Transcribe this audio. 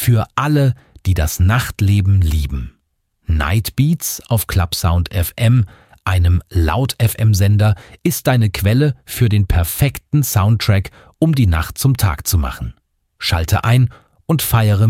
für alle, die das Nachtleben lieben. Nightbeats auf Clubsound FM, einem Laut-FM-Sender, ist deine Quelle für den perfekten Soundtrack, um die Nacht zum Tag zu machen. Schalte ein und feiere